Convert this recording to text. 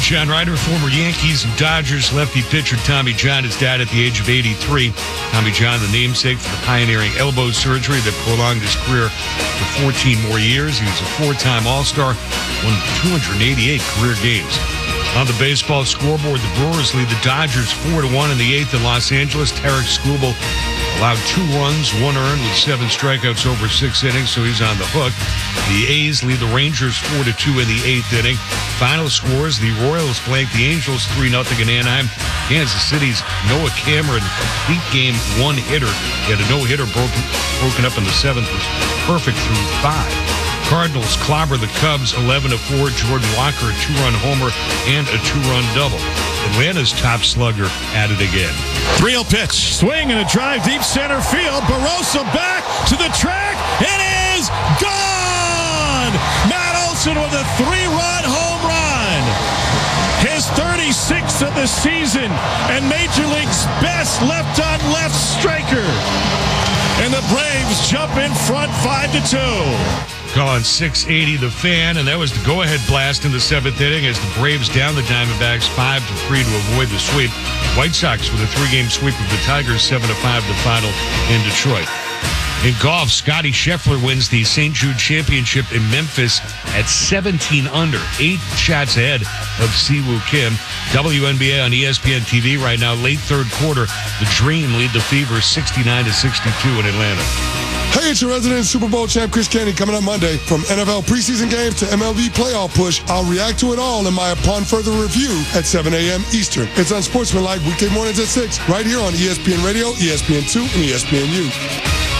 John Ryder, former Yankees and Dodgers lefty pitcher Tommy John has died at the age of 83. Tommy John, the namesake for the pioneering elbow surgery that prolonged his career for 14 more years. He was a four-time All-Star, won 288 career games. On the baseball scoreboard, the Brewers lead the Dodgers 4-1 in the eighth in Los Angeles. Tarek Skubal allowed 2 runs, 1 earned with 7 strikeouts over 6 innings, so he's on the hook. The A's lead the Rangers 4-2 in the eighth inning. Final scores, the Royals blanked the Angels 3-0 in Anaheim. Kansas City's Noah Cameron, complete game one-hitter. He had a no-hitter broken up in the seventh, was perfect through 5. Cardinals clobber the Cubs 11-4. Jordan Walker, a 2-run homer and a 2-run double. Atlanta's top slugger at it again. 3-0 pitch. Swing and a drive deep center field. Barossa back to the track. It is gone! Matt Olson with a 3-run home run. His 36th of the season and Major League's best left-on-left striker. And the Braves jump in front 5-2. Call on 680 The Fan, and that was the go-ahead blast in the seventh inning as the Braves down the Diamondbacks 5-3 to avoid the sweep. White Sox with a 3-game sweep of the Tigers 7-5 the final in Detroit. In golf, Scottie Scheffler wins the St. Jude Championship in Memphis at 17 under, 8 shots ahead of Siwoo Kim. WNBA on ESPN TV right now, late third quarter. The Dream lead the Fever 69-62 in Atlanta. Hey, it's your resident Super Bowl champ, Chris Canty, coming up Monday. From NFL preseason games to MLB playoff push, I'll react to it all in my Upon Further Review at 7 a.m. Eastern. It's Unsportsmanlike weekday mornings at 6, right here on ESPN Radio, ESPN2, and ESPNU.